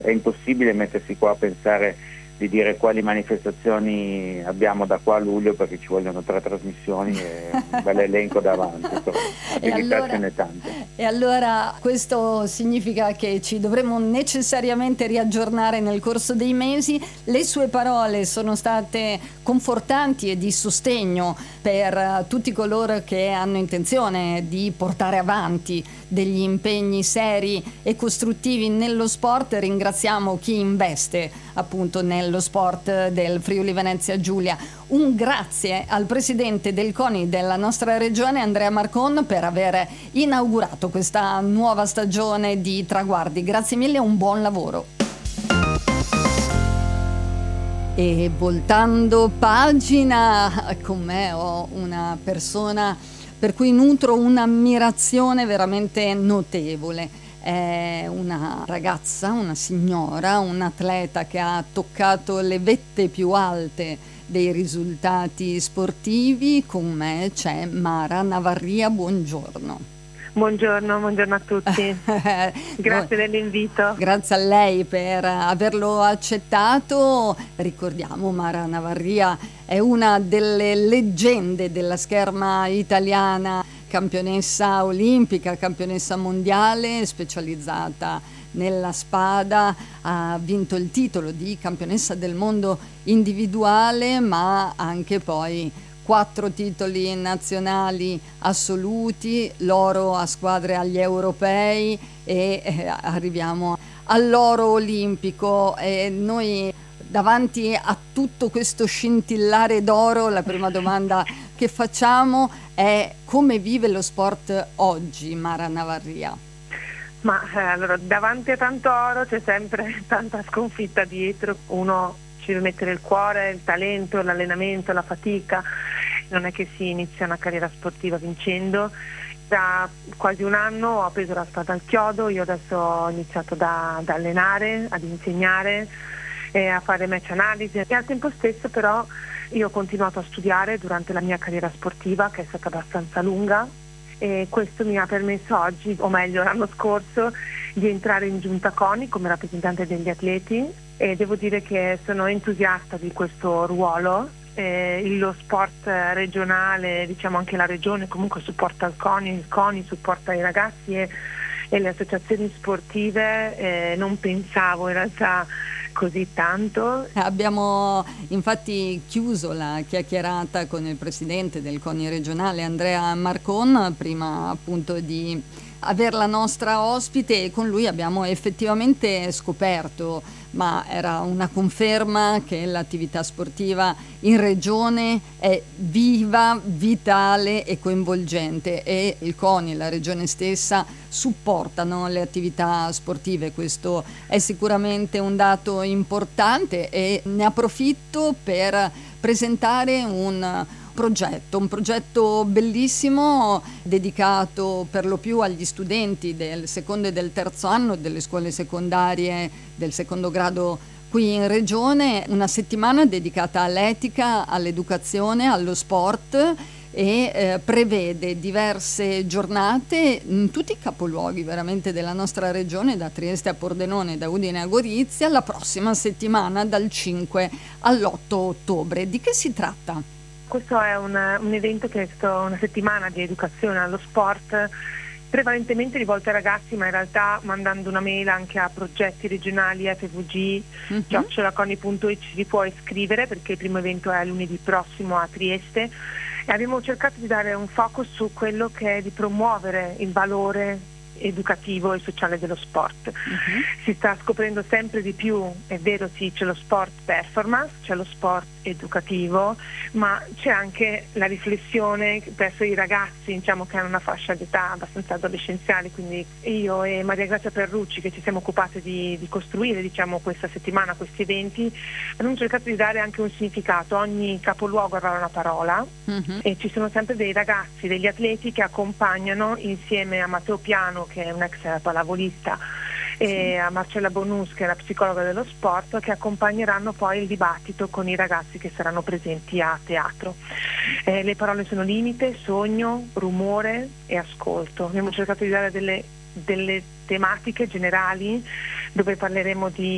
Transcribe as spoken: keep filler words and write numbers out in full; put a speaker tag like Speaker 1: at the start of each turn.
Speaker 1: È impossibile mettersi qua a pensare di dire quali manifestazioni abbiamo da qua a luglio, perché ci vogliono tre trasmissioni e un bel elenco davanti, però attività
Speaker 2: allora,
Speaker 1: ce n'è tante.
Speaker 2: E allora questo significa che ci dovremo necessariamente riaggiornare nel corso dei mesi. Le sue parole sono state confortanti e di sostegno per tutti coloro che hanno intenzione di portare avanti degli impegni seri e costruttivi nello sport. Ringraziamo chi investe appunto nello sport del Friuli Venezia Giulia. Un grazie al presidente del CONI della nostra regione, Andrea Marcon, per aver inaugurato questa nuova stagione di traguardi. Grazie mille e un buon lavoro. E voltando pagina, con me ho una persona per cui nutro un'ammirazione veramente notevole. È una ragazza, una signora, un atleta che ha toccato le vette più alte dei risultati sportivi. Con me c'è Mara Navarria, buongiorno.
Speaker 3: Buongiorno, buongiorno a tutti. Grazie dell'invito.
Speaker 2: Grazie a lei per averlo accettato. Ricordiamo, Mara Navarria è una delle leggende della scherma italiana, campionessa olimpica, campionessa mondiale, specializzata nella spada, ha vinto il titolo di campionessa del mondo individuale, ma anche poi quattro titoli nazionali assoluti, l'oro a squadre agli europei e eh, arriviamo all'oro olimpico. E noi davanti a tutto questo scintillare d'oro, la prima domanda che facciamo è: come vive lo sport oggi, Mara Navarria?
Speaker 3: Ma eh, allora, davanti a tanto oro c'è sempre tanta sconfitta dietro. Uno ci deve mettere il cuore, il talento, l'allenamento, la fatica. Non è che si inizia una carriera sportiva vincendo. Da quasi un anno ho appeso la spada al chiodo. Io adesso ho iniziato da, ad allenare, ad insegnare, eh, a fare match analisi, e al tempo stesso però io ho continuato a studiare durante la mia carriera sportiva, che è stata abbastanza lunga, e questo mi ha permesso oggi, o meglio l'anno scorso, di entrare in giunta CONI come rappresentante degli atleti, e devo dire che sono entusiasta di questo ruolo. Eh, lo sport regionale, diciamo anche la regione comunque supporta il CONI, il CONI supporta i ragazzi e, e le associazioni sportive. Eh, non pensavo in realtà così tanto.
Speaker 2: Abbiamo infatti chiuso la chiacchierata con il presidente del CONI regionale, Andrea Marcon, prima appunto di aver la nostra ospite, e con lui abbiamo effettivamente scoperto, ma era una conferma, che l'attività sportiva in regione è viva, vitale e coinvolgente, e il CONI, la regione stessa, supportano le attività sportive. Questo è sicuramente un dato importante, e ne approfitto per presentare un progetto, un progetto bellissimo dedicato per lo più agli studenti del secondo e del terzo anno delle scuole secondarie del secondo grado qui in regione, una settimana dedicata all'etica, all'educazione, allo sport, e eh, prevede diverse giornate in tutti i capoluoghi veramente della nostra regione, da Trieste a Pordenone, da Udine a Gorizia, la prossima settimana dal cinque all'otto ottobre. Di che si tratta?
Speaker 3: Questo è un, un evento che è stato una settimana di educazione allo sport, prevalentemente rivolto ai ragazzi, ma in realtà mandando una mail anche a progetti regionali, F V G, uh-huh. chiocciola coni punto it, ci si può iscrivere, perché il primo evento è lunedì prossimo a Trieste, e abbiamo cercato di dare un focus su quello che è di promuovere il valore educativo e sociale dello sport. Uh-huh. Si sta scoprendo sempre di più, è vero, sì, c'è lo sport performance, c'è lo sport educativo, ma c'è anche la riflessione verso i ragazzi, diciamo, che hanno una fascia d'età abbastanza adolescenziale. Quindi io e Maria Grazia Perrucci, che ci siamo occupate di, di costruire, diciamo, questa settimana, questi eventi, abbiamo cercato di dare anche un significato. Ogni capoluogo avrà una parola, uh-huh. e ci sono sempre dei ragazzi, degli atleti che accompagnano, insieme a Matteo Piano, che è un ex pallavolista, sì, e a Marcella Bonus, che è la psicologa dello sport, che accompagneranno poi il dibattito con i ragazzi che saranno presenti a teatro. Eh, le parole sono limite, sogno, rumore e ascolto. Abbiamo cercato di dare delle, delle tematiche generali, dove parleremo di